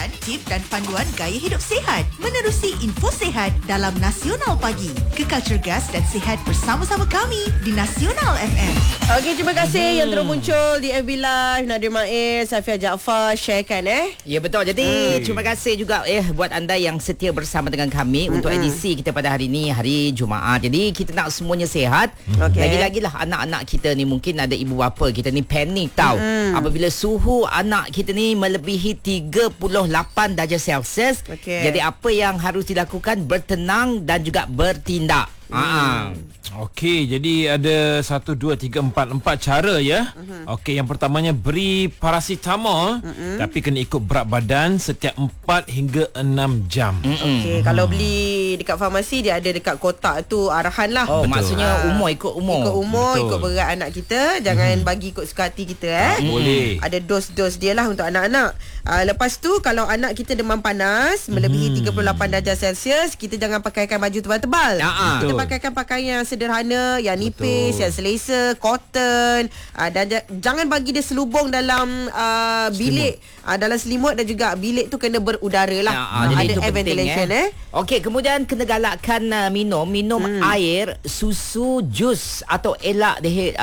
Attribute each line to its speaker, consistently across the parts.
Speaker 1: pengetahuan, tip dan panduan gaya hidup sihat menerusi info sihat dalam Nasional Pagi. Kekal cergas dan sihat bersama-sama kami di Nasional FM.
Speaker 2: Okey, terima kasih yang terus muncul di FB Live. Nadir Maiz, Safia Jaafar, sharekan
Speaker 3: Ya betul. Jadi terima kasih juga buat anda yang setia bersama dengan kami untuk edisi kita pada hari ini, hari Jumaat. Jadi kita nak semuanya sihat. Lagi-lagi lah anak-anak kita ni, mungkin ada ibu bapa kita ni panik tau. Apabila suhu anak kita ni melebihi 38 darjah Celsius. Jadi apa yang harus dilakukan? Bertenang dan juga bertindak.
Speaker 4: Okey, jadi ada 1, 2, 3, 4 cara ya. Okey, yang pertamanya beri paracetamol, tapi kena ikut berat badan setiap 4 hingga 6 jam.
Speaker 2: Okey, kalau beli dekat farmasi, dia ada dekat kotak tu arahan lah.
Speaker 3: Maksudnya umur, ikut umur.
Speaker 2: Ikut umur,
Speaker 4: Betul.
Speaker 2: ikut berat anak kita. Jangan bagi ikut suka hati kita
Speaker 4: Boleh.
Speaker 2: Ada dos-dos dia lah untuk anak-anak. Lepas tu, kalau anak kita demam panas melebihi 38 darjah Celsius, kita jangan pakaikan baju tebal-tebal. Kita pakaikan pakaian yang sederhana, yang nipis, yang selesa, cotton, dan jangan bagi dia selubung dalam bilik, dalam selimut, dan juga bilik tu kena berudara lah.
Speaker 3: Jadi
Speaker 2: ada
Speaker 3: itu
Speaker 2: air
Speaker 3: penting,
Speaker 2: ventilation
Speaker 3: Okey, kemudian kena galakkan minum air, susu, jus atau elak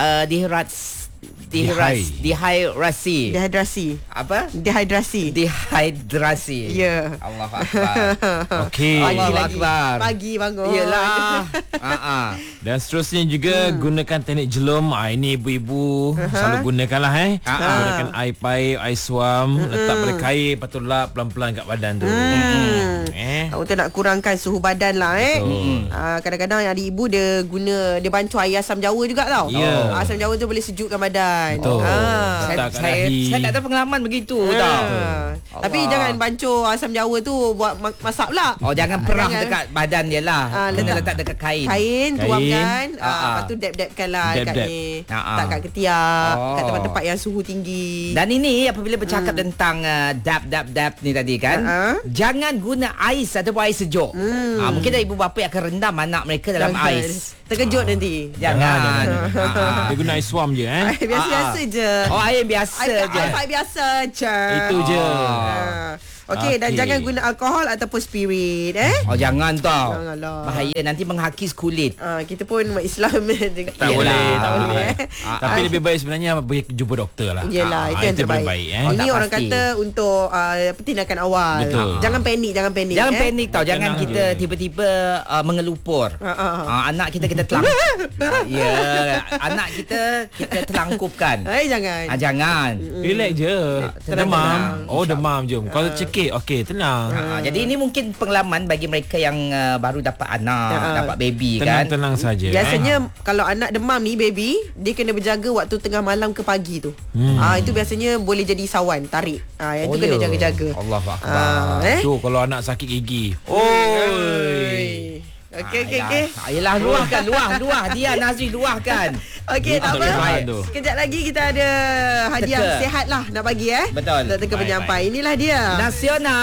Speaker 3: dehidrasi. Apa? Dehidrasi.
Speaker 2: Ya.
Speaker 3: Allahu akbar.
Speaker 4: Okey.
Speaker 3: Allahu akbar.
Speaker 2: Pagi bangun.
Speaker 3: Yalah.
Speaker 4: Dan seterusnya juga gunakan teknik jelum. Ini ibu-ibu selalu gunakanlah gunakan air paip, air suam, letak pada kain, lepas tu lap pelan-pelan kat badan tu.
Speaker 2: Untuk nak kurangkan suhu badan lah kadang-kadang ada ibu dia bancuh air asam jawa juga tau. Asam jawa tu boleh sejukkan badan.
Speaker 4: Betul.
Speaker 3: Saya tak ada pengalaman begitu tau.
Speaker 2: Tapi jangan bancuh asam jawa tu buat masak pula.
Speaker 3: Jangan perah dekat badan dia lah. Letak dekat kain.
Speaker 2: Tuangkan. Lepas tu dab-dabkan lah kat ni. Tak kat ketiak, kat tempat-tempat yang suhu tinggi.
Speaker 3: Dan ini apabila bercakap tentang dab ni tadi kan, jangan guna ais ataupun air sejuk. Mungkin ada ibu bapa yang akan rendam anak mereka dalam ais.
Speaker 2: Terkejut nanti.
Speaker 3: Jangan.
Speaker 4: Dia guna air suam je
Speaker 2: Biasa-biasa je.
Speaker 3: Air biasa je.
Speaker 2: Air biasa je.
Speaker 4: Itu je.
Speaker 2: Okey, dan jangan guna alkohol ataupun spirit
Speaker 3: Jangan tau.
Speaker 2: Janganlah.
Speaker 3: Bahaya, nanti menghakis kulit.
Speaker 2: Kita pun umat Islam
Speaker 4: Tak boleh. Tapi
Speaker 3: Ah.
Speaker 4: lebih baik sebenarnya pergi jumpa doktor lah.
Speaker 2: Yelah, itu yang terbaik. Ini
Speaker 3: Tak
Speaker 2: orang
Speaker 3: pasti.
Speaker 2: kata untuk tindakan awal.
Speaker 4: Betul.
Speaker 2: Jangan panik.
Speaker 3: Jangan panik tau. Jangan
Speaker 4: Tenang
Speaker 3: kita
Speaker 4: je.
Speaker 3: tiba-tiba mengelupur. Anak kita telang. Anak kita telangkupkan.
Speaker 2: Jangan.
Speaker 3: Jangan.
Speaker 4: Relax je.
Speaker 2: Tenang.
Speaker 4: Demam. Demam je. Kalau cekik, okey, tenang.
Speaker 3: Jadi ini mungkin pengalaman bagi mereka yang baru dapat anak, dapat baby kan.
Speaker 4: Tenang saja.
Speaker 2: Biasanya kalau anak demam ni baby, dia kena berjaga waktu tengah malam ke pagi tu. Itu biasanya boleh jadi sawan, tarik. Yang tu kena jaga-jaga.
Speaker 3: Allahu akbar.
Speaker 4: Tu kalau anak sakit gigi.
Speaker 2: Okey.
Speaker 3: Ayolah, luah dia Nazri, luahkan.
Speaker 2: Okey, tak apa.
Speaker 4: Baik.
Speaker 2: Sekejap lagi kita ada hadiah
Speaker 3: Teka.
Speaker 2: sihat lah nak bagi
Speaker 3: Betul.
Speaker 2: Untuk teka
Speaker 4: Baik,
Speaker 2: penyampai. Inilah dia.
Speaker 3: Nasional